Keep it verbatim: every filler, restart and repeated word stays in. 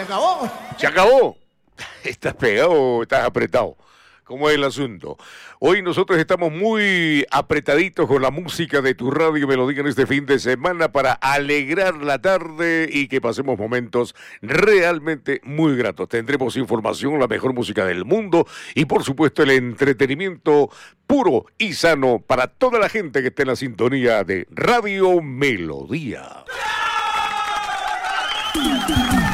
se acabó. ¿Se acabó? ¿Estás pegado o estás apretado? ¿Cómo es el asunto? Hoy nosotros estamos muy apretaditos con la música de tu radio Melodía en este fin de semana para alegrar la tarde y que pasemos momentos realmente muy gratos. Tendremos información, la mejor música del mundo y por supuesto el entretenimiento puro y sano para toda la gente que esté en la sintonía de Radio Melodía.